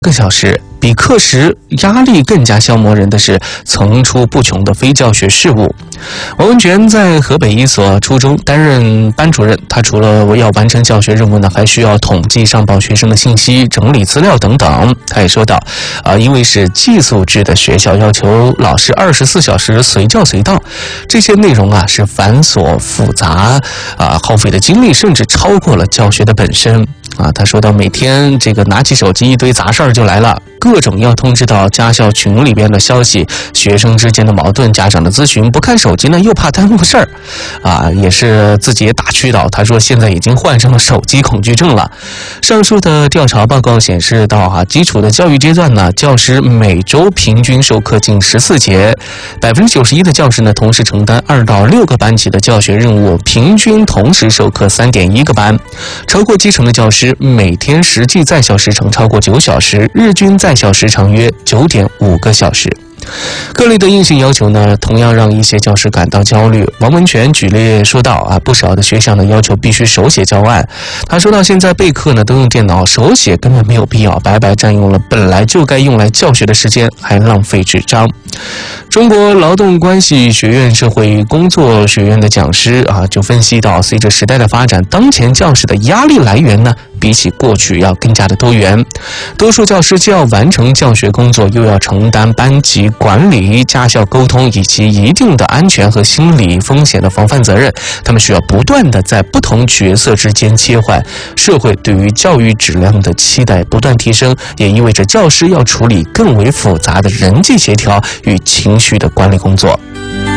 个小时，比课时压力更加消磨人的是层出不穷的非教学事务。王文全在河北一所初中担任班主任，他除了要完成教学任务呢，还需要统计上报学生的信息、整理资料等等。他也说到，因为是寄宿制的学校，要求老师24小时随叫随到，这些内容是繁琐复杂，耗费的精力甚至超过了教学的本身。他说到每天拿起手机一堆杂事儿就来了，各种要通知到家校群里边的消息，学生之间的矛盾，家长的咨询，不看手机呢又怕耽误事儿，也是自己也打趣到，他说现在已经患上了手机恐惧症了。上述的调查报告显示到基础的教育阶段呢，教师每周平均授课近14节，91%的教师呢同时承担2到6个班级的教学任务，平均同时授课3.1个班，超过70%的教师每天实际在校时长超过9小时，日均在校时长约9.5个小时。各类的硬性要求呢，同样让一些教师感到焦虑。王文全举例说到，不少的学校呢要求必须手写教案。他说到，现在备课呢都用电脑，手写根本没有必要，白白占用了本来就该用来教学的时间，还浪费纸张。中国劳动关系学院社会工作学院的讲师就分析到，随着时代的发展，当前教师的压力来源呢，比起过去要更加的多元。多数教师既要完成教学工作，又要承担班级管理、家校沟通以及一定的安全和心理风险的防范责任。他们需要不断的在不同角色之间切换。社会对于教育质量的期待不断提升，也意味着教师要处理更为复杂的人际协调与情绪的管理工作。